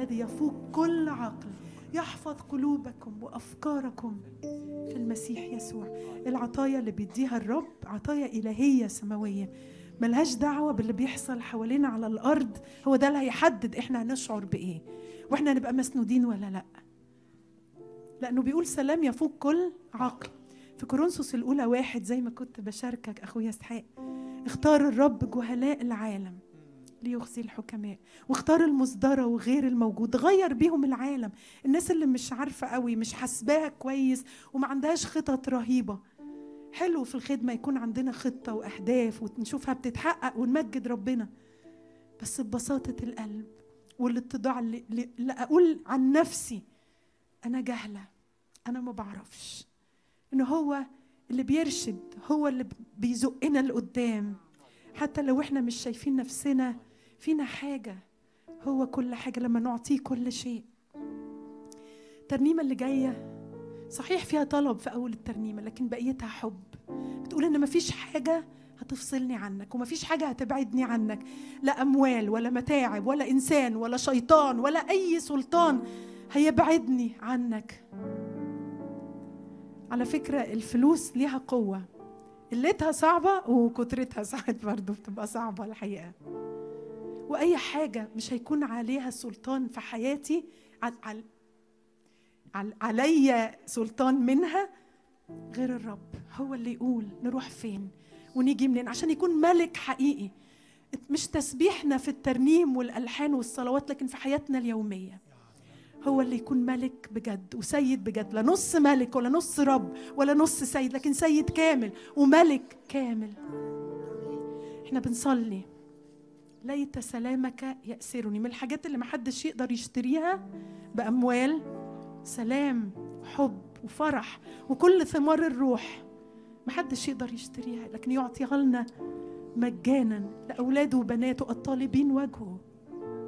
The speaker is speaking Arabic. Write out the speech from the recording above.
الذي يفوق كل عقل يحفظ قلوبكم وأفكاركم في المسيح يسوع. العطايا اللي بيديها الرب عطايا إلهية سماوية، ملهاش دعوة باللي بيحصل حوالينا على الأرض. هو ده اللي هيحدد إحنا هنشعر بإيه وإحنا هنبقى مسنودين ولا لأ، لأنه بيقول سلام يفوق كل عقل. في كورنثوس الأولى 1 زي ما كنت بشاركك أخويا اسحاق، اختار الرب جهلاء العالم ليخزي الحكماء، واختار المصدرة وغير الموجود، غير بيهم العالم. الناس اللي مش عارفة قوي، مش حاسباها كويس وما عندهاش خطط رهيبة. حلو في الخدمة يكون عندنا خطة وأهداف ونشوفها بتتحقق ونمجد ربنا، بس ببساطة القلب والاتضاع اللي أقول عن نفسي أنا جهلة، أنا ما بعرفش، إنه هو اللي بيرشد، هو اللي بيزقنا لقدام. حتى لو إحنا مش شايفين نفسنا فينا حاجة، هو كل حاجة لما نعطيه كل شيء. الترنيمة اللي جاية صحيح فيها طلب في أول الترنيمة، لكن بقيتها حب. بتقول إن مفيش حاجة هتفصلني عنك ومفيش حاجة هتبعدني عنك، لا أموال ولا متاعب ولا إنسان ولا شيطان ولا أي سلطان هيبعدني عنك. على فكرة الفلوس ليها قوة، قلتها صعبة وكترتها ساعات برضو بتبقى صعبة الحقيقة. وأي حاجة مش هيكون عليها سلطان في حياتي علي سلطان منها غير الرب. هو اللي يقول نروح فين ونيجي منين عشان يكون ملك حقيقي. مش تسبيحنا في الترنيم والألحان والصلوات، لكن في حياتنا اليومية هو اللي يكون ملك بجد وسيد بجد، لا نص ملك ولا نص رب ولا نص سيد، لكن سيد كامل وملك كامل. احنا بنصلي ليت سلامك يأسرني، من الحاجات اللي محدش يقدر يشتريها بأموال، سلام وحب وفرح وكل ثمار الروح محدش يقدر يشتريها، لكن يعطيها لنا مجانا لأولاده وبناته الطالبين وجهه.